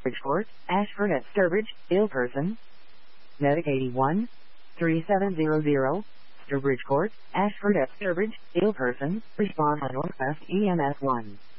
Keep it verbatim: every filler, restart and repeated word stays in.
Sturbridge Court, Ashford at Sturbridge, ill person. Medic eighty-one, thirty-seven hundred, Sturbridge Court, Ashford at Sturbridge, ill person, respond on Northwest E M S one.